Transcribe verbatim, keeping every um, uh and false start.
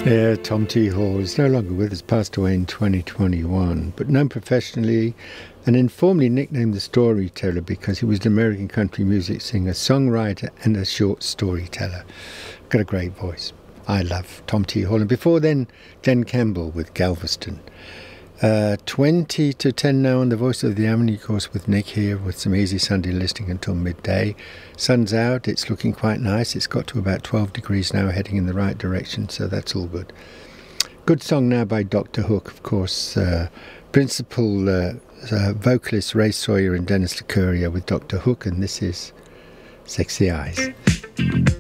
Yeah, Tom T. Hall is no longer with us, passed away in twenty twenty-one, but known professionally and informally nicknamed the Storyteller because he was an American country music singer, songwriter and a short storyteller. Got a great voice. I love Tom T. Hall. And before then, Glenn Campbell with Galveston. Uh, twenty to ten now on the Voice of the Harmony course with Nick here with some easy Sunday listening until midday. Sun's out, it's looking quite nice. It's got to about twelve degrees now, heading in the right direction, so that's all good. Good song now by Doctor Hook, of course. Uh, principal uh, uh, vocalist Ray Sawyer and Dennis LeCouria with Doctor Hook, and this is Sexy Eyes.